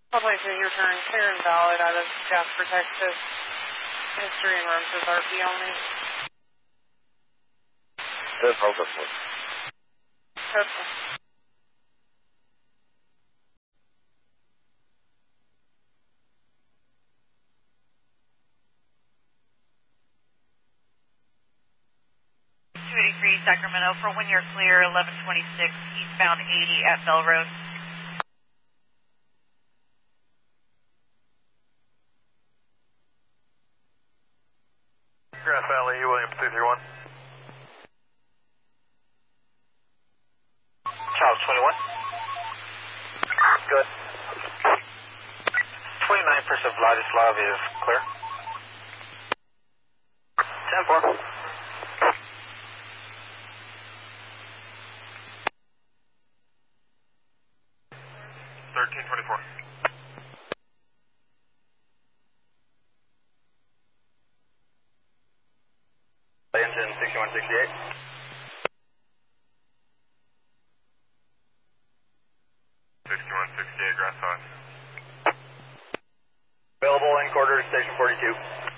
Public is your turn. Clear and valid out of Jasper, Texas. History and room says RP only. Good focus, please. Okay. Sacramento for when you're clear, 1126 eastbound 80 at Bell Road. Grass Valley, Williams 231. Charles 21. Good. 29th of Vladislav is clear. 10-4. 1324. Engine 6168. 6168, Grass Valley. Available in quarter, station 42.